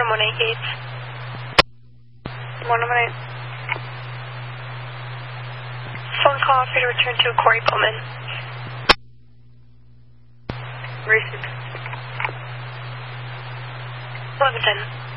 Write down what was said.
118 Gates. 118. Phone call for you to return to Corey Pullman. Received. 1110.